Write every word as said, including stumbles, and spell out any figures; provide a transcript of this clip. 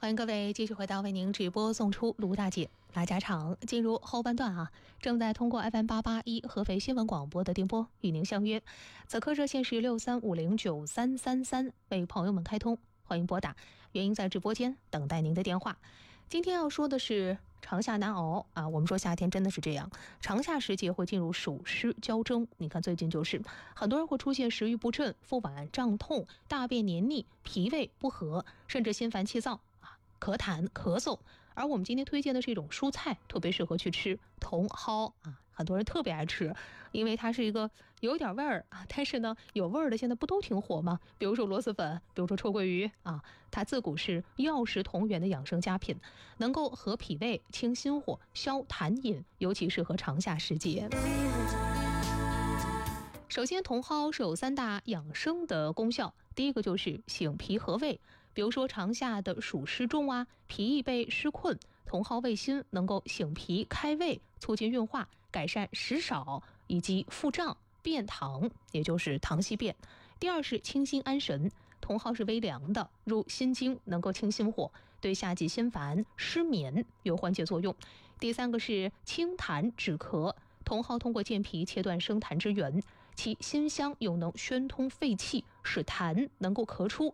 欢迎各位继续回到为您直播送出卢大姐拉家常。进入后半段啊，正在通过 F M 八八一合肥新闻广播的电波与您相约。此刻热线是六三五零九三三三，为朋友们开通，欢迎拨打。原因在直播间等待您的电话。今天要说的是长夏难熬啊，我们说夏天真的是这样，长夏时节会进入暑湿交蒸。你看最近就是很多人会出现食欲不振、腹脘胀痛、大便黏腻、脾胃不和，甚至心烦气躁啊、咳痰、咳嗽。而我们今天推荐的是一种蔬菜，特别适合去吃茼蒿啊，很多人特别爱吃，因为它是一个有点味儿啊，但是呢有味儿的现在不都挺火吗？比如说螺蛳粉，比如说臭鳜鱼啊，它自古是药食同源的养生佳品，能够和脾胃、清心火、消痰饮，尤其适合长夏时节。首先，茼蒿是有三大养生的功效，第一个就是醒脾和胃。比如说长夏的暑湿重啊，脾易被湿困，茼蒿味辛能够醒脾开胃，促进运化，改善食少以及腹胀、便溏，也就是溏稀便。第二是清心安神，茼蒿是微凉的，入心经，能够清心火，对夏季心烦、失眠有缓解作用。第三个是清痰止咳，茼蒿通过健脾切断生痰之源，其辛香又能宣通肺气，使痰能够咳出，